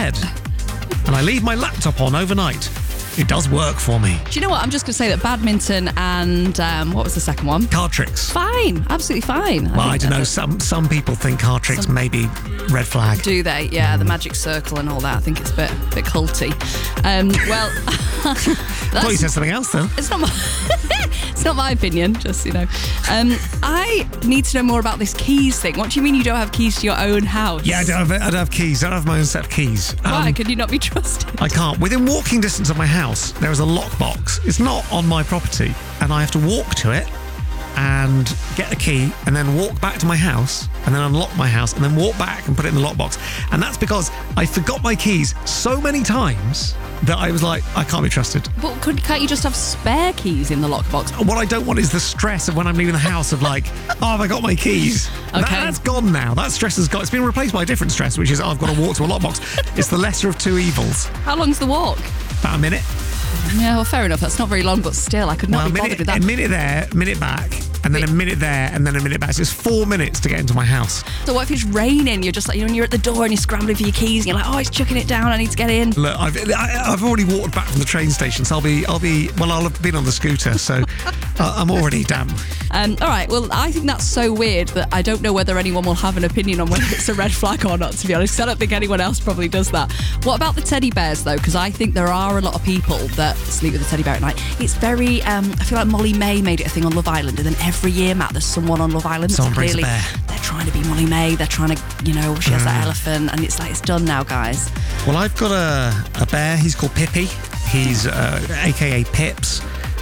bed. And I leave my laptop on overnight. It does work for me. Do you know what? I'm just going to say that badminton and what was the second one? Card tricks. Fine, absolutely fine. Well, I don't know. Some people think card tricks may be red flag. Do they? Yeah, the magic circle and all that. I think it's a bit culty. Well, I thought you said something else then. It's not my it's not my opinion, just, you know. I need to know more about this keys thing. What do you mean you don't have keys to your own house? Yeah, I don't have keys. I don't have my own set of keys. Why? Could you not be trusted? I can't. Within walking distance of my house, there is a lockbox. It's not on my property, and I have to walk to it and get a key and then walk back to my house and then unlock my house and then walk back and put it in the lockbox. And that's because I forgot my keys so many times that I was like, I can't be trusted. But can't you just have spare keys in the lockbox? What I don't want is the stress of when I'm leaving the house of like, oh, have I got my keys? Okay. That's gone now. That stress has gone. It's been replaced by a different stress, which is I've got to walk to a lockbox. It's the lesser of two evils. How long's the walk? About a minute. Yeah, well, fair enough. That's not very long, but still, I could not be bothered with that. A minute there, minute back, and then a minute there, and then a minute back. So it's 4 minutes to get into my house. So what if it's raining? You're just like, you're at the door and you're scrambling for your keys and you're like, oh, it's chucking it down, I need to get in. Look, I've already walked back from the train station, so I'll have been on the scooter, so I'm already damp. All right, well, I think that's so weird that I don't know whether anyone will have an opinion on whether it's a red flag or not, to be honest. I don't think anyone else probably does that. What about the teddy bears, though? Because I think there are a lot of people that sleep with a teddy bear at night. It's very, I feel like Molly May made it a thing on Love Island, and then every year, Matt, there's someone on Love Island Someone that's brings a bear. They're trying to be Molly May, they're trying to, she has that elephant, and it's like, it's done now, guys. Well, I've got a bear. He's called Pippi. He's a.k.a. Pips.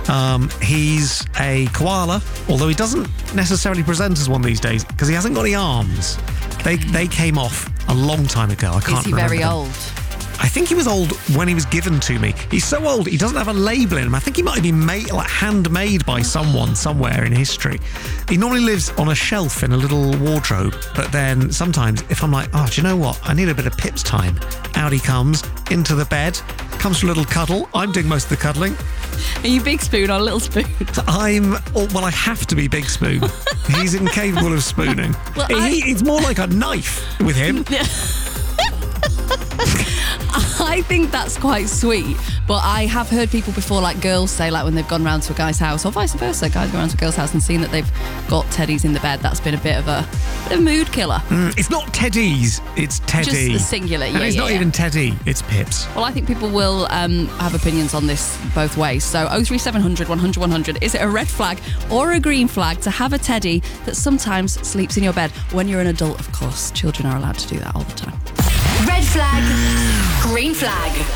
He's a koala, although he doesn't necessarily present as one these days because he hasn't got any arms. They came off a long time ago. I can't remember. Is he very old? I think he was old when he was given to me. He's so old, he doesn't have a label in him. I think he might have been handmade by someone somewhere in history. He normally lives on a shelf in a little wardrobe, but then sometimes if I'm like, oh, do you know what? I need a bit of Pips time. Out he comes, into the bed, comes for a little cuddle. I'm doing most of the cuddling. Are you Big Spoon or Little Spoon? I have to be Big Spoon. He's incapable of spooning. Well, it's more like a knife with him. I think that's quite sweet, but I have heard people before, like girls say, like when they've gone round to a guy's house, or vice versa, guys go round to a girl's house and seen that they've got teddies in the bed. That's been a bit of a mood killer. It's not teddies, it's Teddy. Just the singular, yeah. And it's not even Teddy, it's Pips. Well, I think people will have opinions on this both ways. So 03700 100 100, is it a red flag or a green flag to have a teddy that sometimes sleeps in your bed? When you're an adult, of course, children are allowed to do that all the time. Red flag, green flag.